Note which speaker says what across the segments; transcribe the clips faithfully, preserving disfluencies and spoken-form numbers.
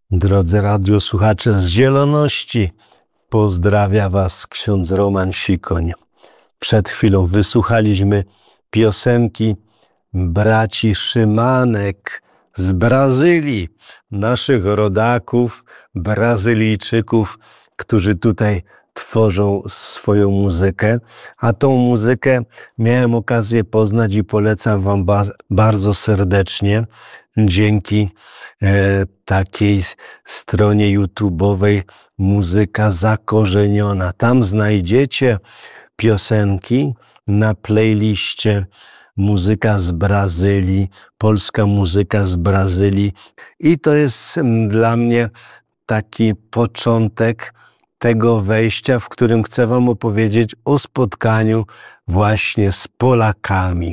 Speaker 1: Drodzy radiosłuchacze z Zieloności, pozdrawia Was ksiądz Roman Sikoń. Przed chwilą wysłuchaliśmy piosenki braci Szymanek z Brazylii, naszych rodaków, Brazylijczyków, którzy tutaj tworzą swoją muzykę, a tą muzykę miałem okazję poznać i polecam Wam ba- bardzo serdecznie dzięki e, takiej stronie YouTube'owej Muzyka Zakorzeniona. Tam znajdziecie piosenki na playliście Muzyka z Brazylii, polska muzyka z Brazylii i to jest dla mnie taki początek tego wejścia, w którym chcę Wam opowiedzieć o spotkaniu właśnie z Polakami.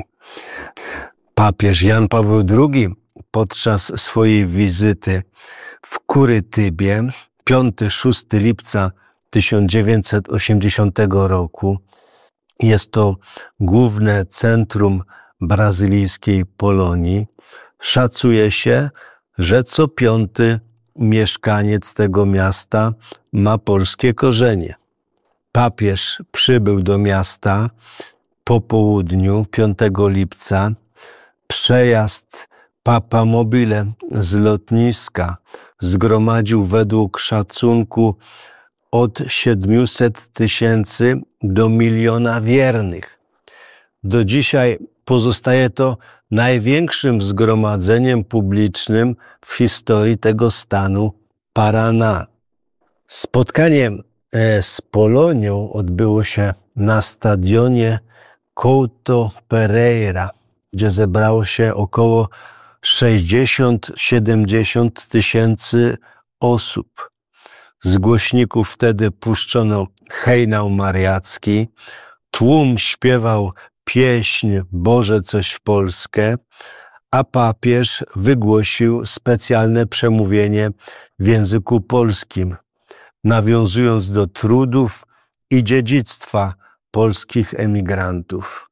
Speaker 1: Papież Jan Paweł drugi podczas swojej wizyty w Kurytybie piątego do szóstego lipca tysiąc dziewięćset osiemdziesiątego roku, jest to główne centrum brazylijskiej Polonii, szacuje się, że co piąty mieszkaniec tego miasta ma polskie korzenie. Papież przybył do miasta po południu piątego lipca. Przejazd Papa Mobile z lotniska zgromadził według szacunku od siedmiuset tysięcy do miliona wiernych. Do dzisiaj pozostaje to największym zgromadzeniem publicznym w historii tego stanu Paraná. Spotkanie z Polonią odbyło się na stadionie Couto Pereira, gdzie zebrało się około sześćdziesiąt do siedemdziesięciu tysięcy osób. Z głośników wtedy puszczono hejnał mariacki, tłum śpiewał pieśń Boże coś w Polskę, a papież wygłosił specjalne przemówienie w języku polskim, nawiązując do trudów i dziedzictwa polskich emigrantów.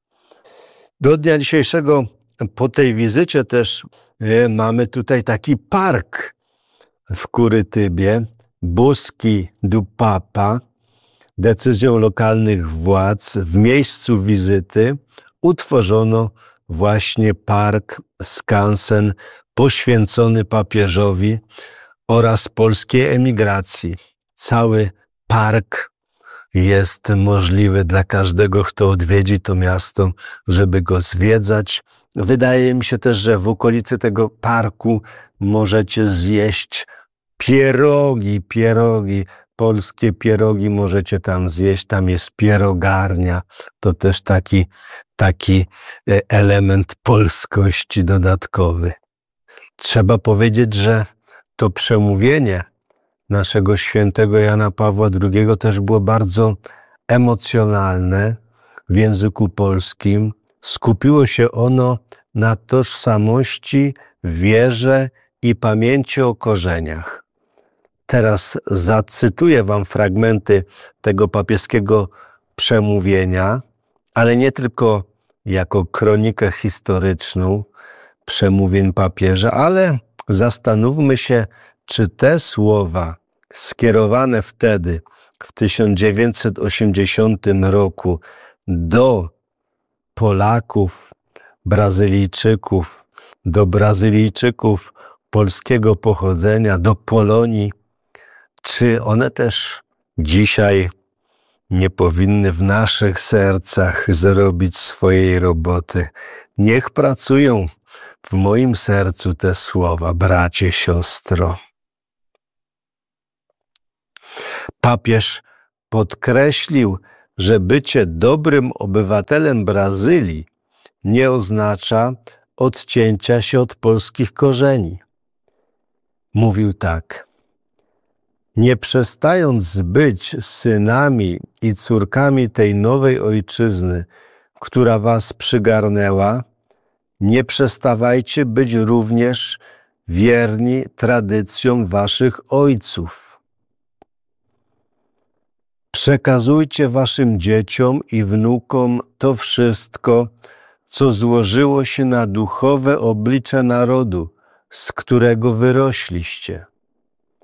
Speaker 1: Do dnia dzisiejszego po tej wizycie też e, mamy tutaj taki park w Kurytybie, Bosque do Papa. Decyzją lokalnych władz w miejscu wizyty utworzono właśnie park skansen poświęcony papieżowi oraz polskiej emigracji. Cały park jest możliwy dla każdego, kto odwiedzi to miasto, żeby go zwiedzać. Wydaje mi się też, że w okolicy tego parku możecie zjeść pierogi, pierogi, polskie pierogi możecie tam zjeść, tam jest pierogarnia, to też taki, taki element polskości dodatkowy. Trzeba powiedzieć, że to przemówienie naszego świętego Jana Pawła drugiego też było bardzo emocjonalne w języku polskim. Skupiło się ono na tożsamości, wierze i pamięci o korzeniach. Teraz zacytuję Wam fragmenty tego papieskiego przemówienia, ale nie tylko jako kronikę historyczną przemówień papieża, ale zastanówmy się, czy te słowa skierowane wtedy, w tysiąc dziewięćset osiemdziesiątym roku do Polaków, Brazylijczyków, do Brazylijczyków polskiego pochodzenia, do Polonii, czy one też dzisiaj nie powinny w naszych sercach zrobić swojej roboty? Niech pracują w moim sercu te słowa, bracie, siostro. Papież podkreślił, że bycie dobrym obywatelem Brazylii nie oznacza odcięcia się od polskich korzeni. Mówił tak: nie przestając być synami i córkami tej nowej ojczyzny, która was przygarnęła, nie przestawajcie być również wierni tradycjom waszych ojców. Przekazujcie waszym dzieciom i wnukom to wszystko, co złożyło się na duchowe oblicze narodu, z którego wyrośliście.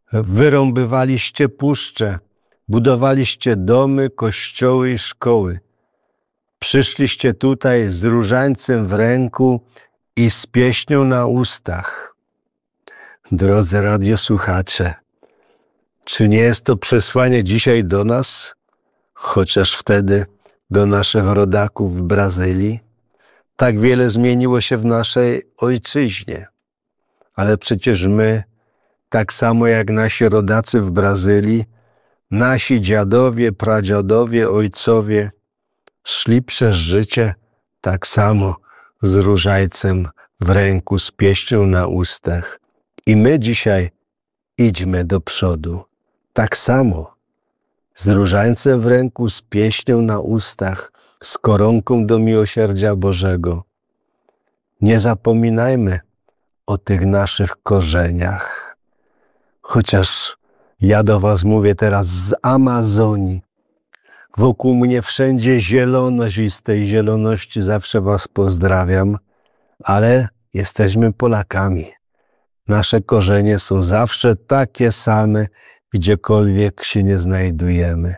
Speaker 1: Wyrąbywaliście puszcze, budowaliście domy, kościoły i szkoły. Przyszliście tutaj z różańcem w ręku i z pieśnią na ustach. Drodzy radiosłuchacze, czy nie jest to przesłanie dzisiaj do nas, chociaż wtedy do naszych rodaków w Brazylii? Tak wiele zmieniło się w naszej ojczyźnie, ale przecież my, tak samo jak nasi rodacy w Brazylii, nasi dziadowie, pradziadowie, ojcowie szli przez życie tak samo z różańcem w ręku, z pieśnią na ustach. I my dzisiaj idźmy do przodu, tak samo, z różańcem w ręku, z pieśnią na ustach, z koronką do miłosierdzia Bożego. Nie zapominajmy o tych naszych korzeniach. Chociaż ja do was mówię teraz z Amazonii. Wokół mnie wszędzie zieloność i z tej zieloności zawsze was pozdrawiam, ale jesteśmy Polakami. Nasze korzenie są zawsze takie same, gdziekolwiek się nie znajdujemy.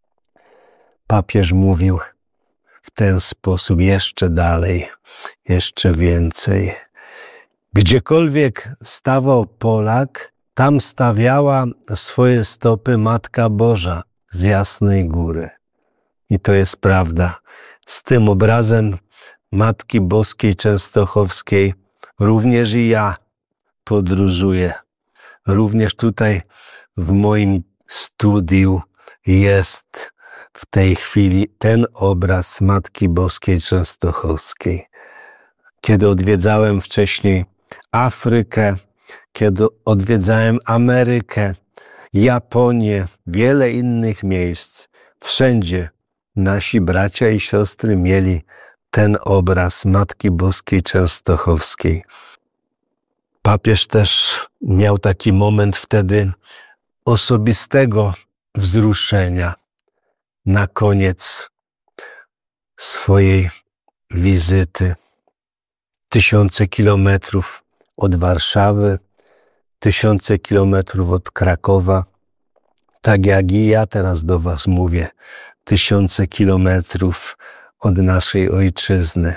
Speaker 1: Papież mówił w ten sposób jeszcze dalej, jeszcze więcej. Gdziekolwiek stawał Polak, tam stawiała swoje stopy Matka Boża z Jasnej Góry. I to jest prawda. Z tym obrazem Matki Boskiej Częstochowskiej również i ja podróżuję. Również tutaj w moim studiu jest w tej chwili ten obraz Matki Boskiej Częstochowskiej. Kiedy odwiedzałem wcześniej Afrykę, kiedy odwiedzałem Amerykę, Japonię, wiele innych miejsc, wszędzie nasi bracia i siostry mieli ten obraz Matki Boskiej Częstochowskiej. Papież też miał taki moment wtedy osobistego wzruszenia na koniec swojej wizyty. Tysiące kilometrów od Warszawy, tysiące kilometrów od Krakowa, tak jak i ja teraz do was mówię, tysiące kilometrów od naszej ojczyzny.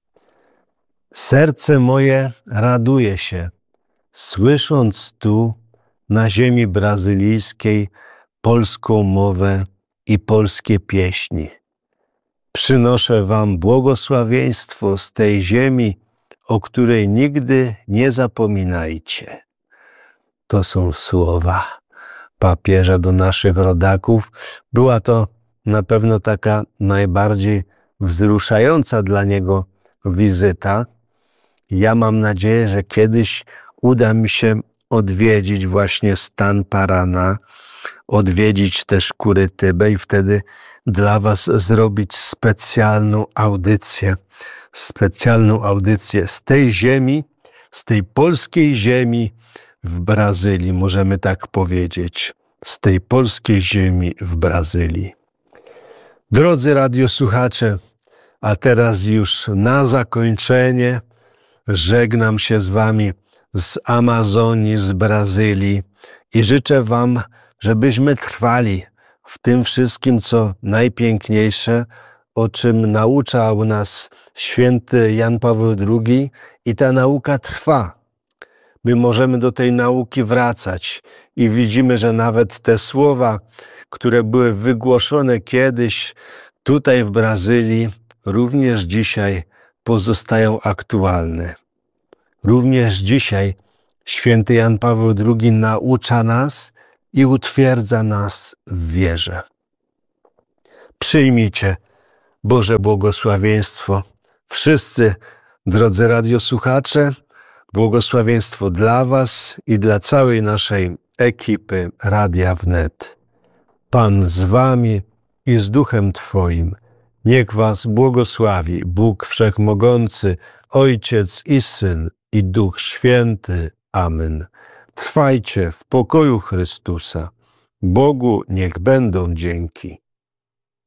Speaker 1: Serce moje raduje się, słysząc tu na ziemi brazylijskiej polską mowę i polskie pieśni. Przynoszę wam błogosławieństwo z tej ziemi, o której nigdy nie zapominajcie. To są słowa papieża do naszych rodaków. Była to na pewno taka najbardziej wzruszająca dla niego wizyta. Ja mam nadzieję, że kiedyś uda mi się odwiedzić właśnie stan Parana, odwiedzić też Kurytybę i wtedy dla was zrobić specjalną audycję. Specjalną audycję z tej ziemi, z tej polskiej ziemi w Brazylii, możemy tak powiedzieć. Z tej polskiej ziemi w Brazylii. Drodzy radiosłuchacze, a teraz już na zakończenie żegnam się z wami z Amazonii, z Brazylii i życzę wam, żebyśmy trwali w tym wszystkim, co najpiękniejsze, o czym nauczał nas święty Jan Paweł drugi i ta nauka trwa. My możemy do tej nauki wracać i widzimy, że nawet te słowa, które były wygłoszone kiedyś tutaj w Brazylii, również dzisiaj pozostają aktualne. Również dzisiaj święty Jan Paweł drugi naucza nas i utwierdza nas w wierze. Przyjmijcie Boże błogosławieństwo. Wszyscy, drodzy radiosłuchacze, błogosławieństwo dla was i dla całej naszej ekipy Radia Wnet. Pan z wami i z duchem twoim. Niech was błogosławi Bóg Wszechmogący, Ojciec i Syn i Duch Święty. Amen. Trwajcie w pokoju Chrystusa. Bogu niech będą dzięki.